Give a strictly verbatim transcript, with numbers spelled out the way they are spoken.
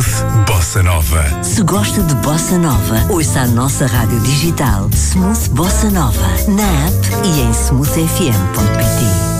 Smooth Bossa Nova. Se gosta de Bossa Nova, ouça a nossa rádio digital Smooth Bossa Nova, na app e em smooth f m ponto p t.